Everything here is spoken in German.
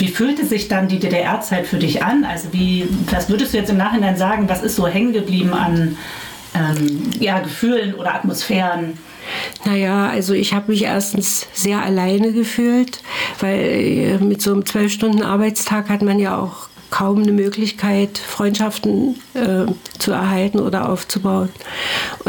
Wie fühlte sich dann die DDR-Zeit für dich an? Also was würdest du jetzt im Nachhinein sagen, was ist so hängen geblieben an Gefühlen oder Atmosphären? Naja, also ich habe mich erstens sehr alleine gefühlt, weil mit so einem 12-Stunden-Arbeitstag hat man ja auch kaum eine Möglichkeit, Freundschaften zu erhalten oder aufzubauen.